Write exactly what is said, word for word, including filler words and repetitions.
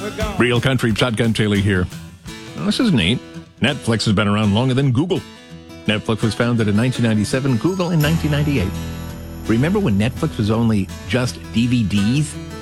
Real Country Shotgun Taylor here. Well, this is neat. Netflix has been around longer than Google. Netflix was founded in nineteen ninety-seven, Google in nineteen ninety-eight. Remember when Netflix was only just D V Ds?